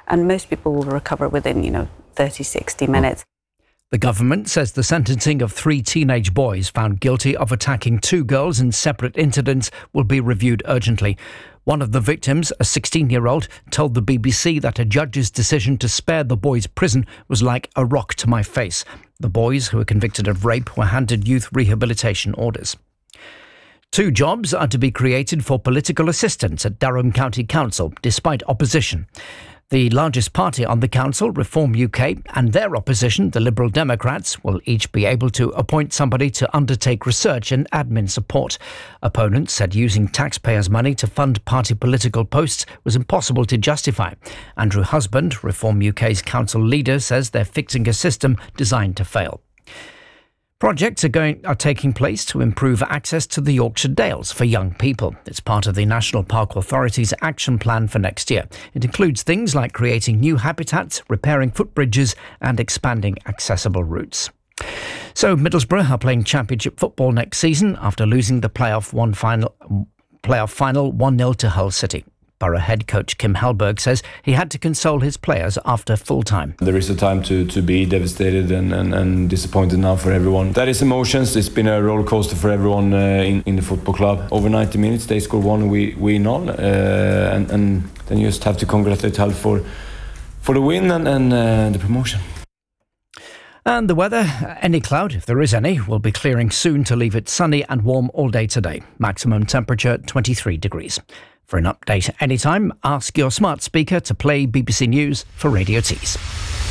and most people will recover within, 30, 60 minutes. The government says the sentencing of 3 teenage boys found guilty of attacking 2 girls in separate incidents will be reviewed urgently. One of the victims, a 16-year-old, told the BBC that a judge's decision to spare the boys prison was like a rock to my face. The boys, who were convicted of rape, were handed youth rehabilitation orders. 2 jobs are to be created for political assistants at Durham County Council, despite opposition. The largest party on the council, Reform UK, and their opposition, the Liberal Democrats, will each be able to appoint somebody to undertake research and admin support. Opponents said using taxpayers' money to fund party political posts was impossible to justify. Andrew Husband, Reform UK's council leader, says they're fixing a system designed to fail. Projects are taking place to improve access to the Yorkshire Dales for young people. It's part of the National Park Authority's action plan for next year. It includes things like creating new habitats, repairing footbridges and expanding accessible routes. So Middlesbrough are playing Championship football next season after losing the playoff final 1-0 to Hull City. Borough head coach Kim Hellberg says he had to console his players after full time. There is a time to be devastated and disappointed now for everyone. That is emotions. It's been a roller coaster for everyone in the football club. Over 90 minutes, they score 1, we none, and then you just have to congratulate Hull for the win and the promotion. And the weather, any cloud, if there is any, will be clearing soon to leave it sunny and warm all day today. Maximum temperature 23 degrees. For an update anytime, ask your smart speaker to play BBC News for Radio Tees.